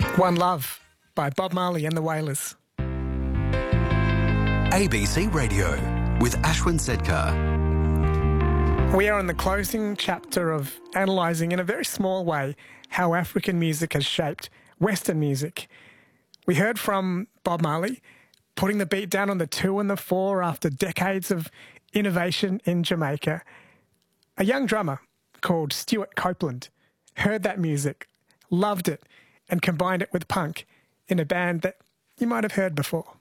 One Love by Bob Marley and the Wailers. ABC Radio with Ashwin Sedkar. We are in the closing chapter of analysing in a very small way how African music has shaped Western music. We heard from Bob Marley putting the beat down on the 2 and the 4 after decades of innovation in Jamaica. A young drummer called Stuart Copeland heard that music, loved it, and combined it with punk in a band that you might have heard before.